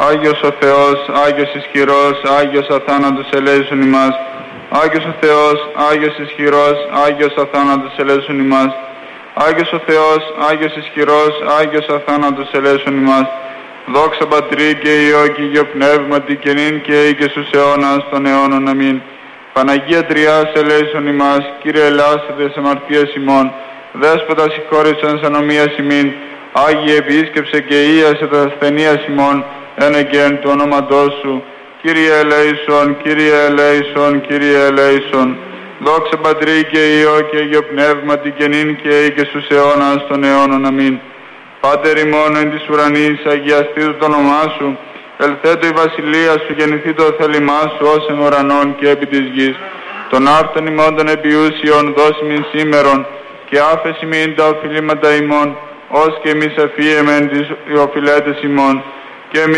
Άγιος ο Θεός, Άγιος ισχυρός, Άγιος αθάνατος ελέησον ημάς. Άγιος ο Θεός, Άγιος ισχυρός, Άγιος αθάνατος ελέησον ημάς. Άγιος ο Θεός, Άγιος ισχυρός, Άγιος αθάνατος ελέησον ημάς. Δόξα Πατρί και Υιό και Υιό Πνεύματι και νυν και αεί και στους αιώνας των αιώνων. Αμήν. Παναγία Τριάς ελέησον ημάς, Κύριε ελάσσετε εις αμαρτίας ημών. Δέσποτα συγχώρησον εις ανομίας ημίν. Άγιε επίσκεψε και ίασε τα ασθενείας ημών, εν εγκαίν του ονόματός σου. Κύριε ελέησον, Κύριε ελέησον, Κύριε ελέησον. Δόξα Πατρί και Υιό και Υιό Πνεύματι και νυν και αεί και στους αιώνας των αιώνων. Αμήν. Πάτερ ημών εν της ουρανής, αγιαστήτω το όνομά σου. Ελθέτω η βασιλεία σου, γεννηθήτω το θέλημά σου ως εν ουρανών και επί της γης. Τον άρτον ημών των επιούσιων δώσιμην σήμερον και άφεση μην τα οφειλήματα ημών, ως και εμείς αφίεμεν τις οφειλέτες ημών. Και